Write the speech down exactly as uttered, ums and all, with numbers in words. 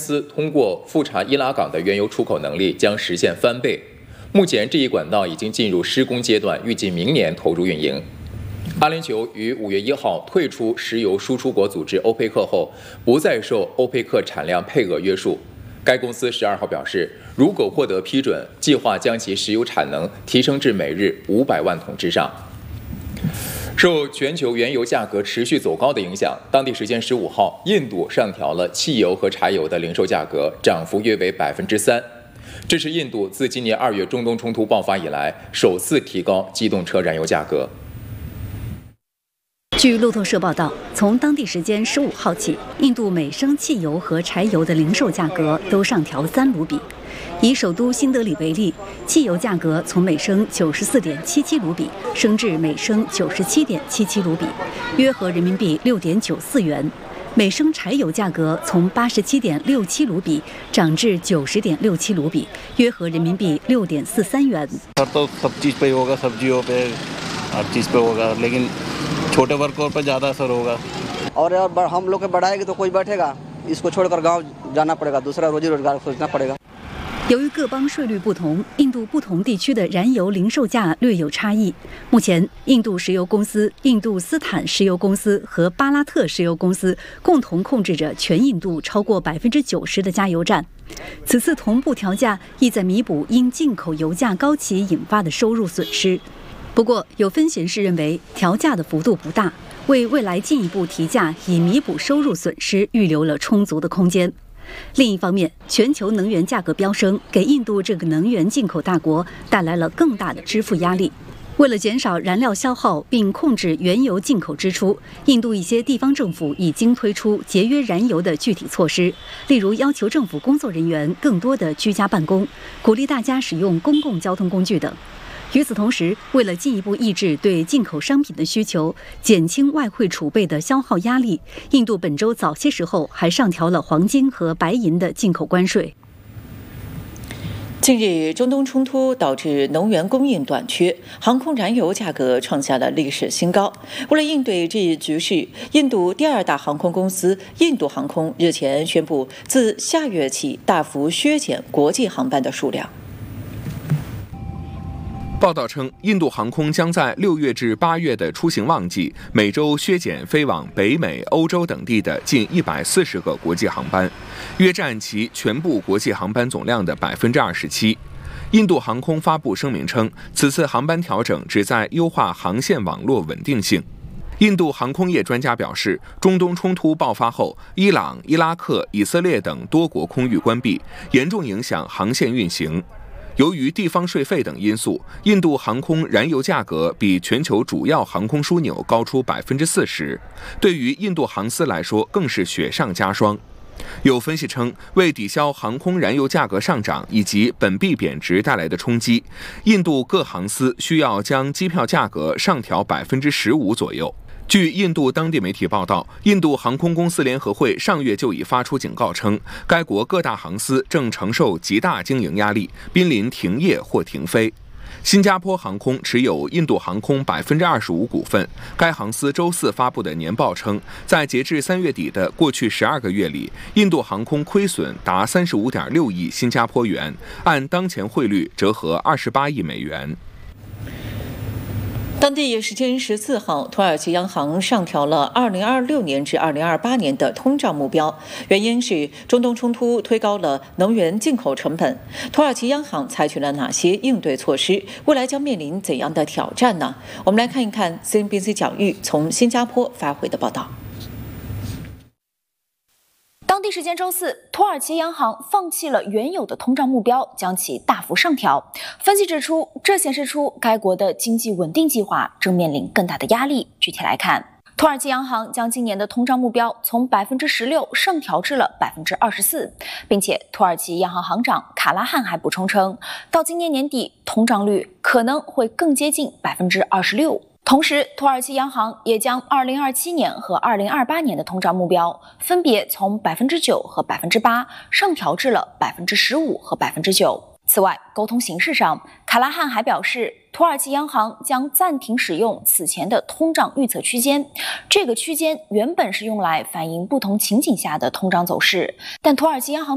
司通过富察伊拉港的原油出口能力将实现翻倍。目前这一管道已经进入施工阶段，预计明年投入运营。阿联酋于五月一号退出石油输出国组织欧佩克后，不再受欧佩克产量配额约束。该公司十二号表示，如果获得批准，计划将其石油产能提升至每日五百万桶之上。受全球原油价格持续走高的影响，当地时间十五号，印度上调了汽油和柴油的零售价格，涨幅约为百分之三。这是印度自今年二月中东冲突爆发以来首次提高机动车燃油价格。 据路透社报道，从当地时间十五号起，印度每升汽油和柴油的零售价格都上调三卢比。以首都新德里为例，汽油价格从每升九十四点七七卢比升至每升九十七点七七卢比，约合人民币六点九四元。每升柴油价格从八十七点六七卢比涨至九十点六七卢比，约合人民币六点四三元。 छोटे वर्कर पर ज़्यादा असर होगा और यार हम लोग के बढ़ाएंगे तो कोई बैठेगा इसको छोड़कर गांव जाना पड़ेगा दूसरा रोजी रोजगार सोचना पड़ेगा。 由于各邦税率不同，印度不同地区的燃油零售价略有差异。目前，印度石油公司、印度斯坦石油公司和巴拉特石油公司共同控制着全印度超过百分之九十的加油站。此次同步调价，意在弥补因进口油价高企引发的收入损失。不过，有分析人士认为，调价的幅度不大，为未来进一步提价以弥补收入损失预留了充足的空间。另一方面，全球能源价格飙升，给印度这个能源进口大国带来了更大的支付压力。为了减少燃料消耗并控制原油进口支出，印度一些地方政府已经推出节约燃油的具体措施，例如要求政府工作人员更多的居家办公，鼓励大家使用公共交通工具等。与此同时，为了进一步抑制对进口商品的需求，减轻外汇储备的消耗压力，印度本周早些时候还上调了黄金和白银的进口关税。 近日，中东冲突导致能源供应短缺，航空燃油价格创下了历史新高。为了应对这一局势，印度第二大航空公司印度航空日前宣布，自下月起大幅削减国际航班的数量。 报道称，印度航空将在六月至八月的出行旺季，每周削减飞往北美、欧洲等地的近一百四十个国际航班，约占其全部国际航班总量的百分之二十七。印度航空发布声明称，此次航班调整旨在优化航线网络稳定性。印度航空业专家表示，中东冲突爆发后，伊朗、伊拉克、以色列等多国空域关闭，严重影响航线运行。由于地方税费等因素，印度航空燃油价格比全球主要航空枢纽高出百分之四十，对于印度航司来说更是雪上加霜。有分析称，为抵消航空燃油价格上涨以及本币贬值带来的冲击，印度各航司需要将机票价格上调百分之十五左右。据印度当地媒体报道，印度航空公司联合会上月就已发出警告称，该国各大航司正承受极大经营压力，濒临停业或停飞。新加坡航空持有印度航空百分之二十五股份。该航司周四发布的年报称，在截至三月底的过去十二个月里，印度航空亏损达三十五点六亿新加坡元，按当前汇率折合二十八亿美元。 当地时间十四号，土耳其央行上调了二零二六年至二零二八年的通胀目标，原因是中东冲突推高了能源进口成本。土耳其央行采取了哪些应对措施？未来将面临怎样的挑战呢？我们来看一看 C N B C 蒋玉从新加坡发回的报道。 当地时间周四，土耳其央行放弃了原有的通胀目标，将其大幅上调。分析指出，这显示出该国的经济稳定计划正面临更大的压力。具体来看，土耳其央行将今年的通胀目标从百分之十六上调至了百分之二十四，并且土耳其央行行长卡拉汉还补充称，到今年年底，通胀率可能会更接近百分之二十六。同时，土耳其央行也将二零二七年和二零二八年的通胀目标分别从百分之九和百分之八上调至了百分之十五和百分之九。此外，沟通形式上，卡拉汉还表示，土耳其央行将暂停使用此前的通胀预测区间。这个区间原本是用来反映不同情景下的通胀走势，但土耳其央行